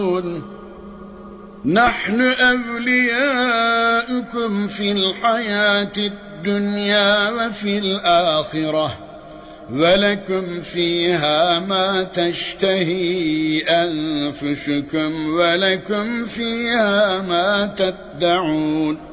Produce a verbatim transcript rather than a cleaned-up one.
نحن أولياؤكم في الحياة الدنيا وفي الآخرة ولكم فيها ما تشتهي أنفسكم ولكم فيها ما تدعون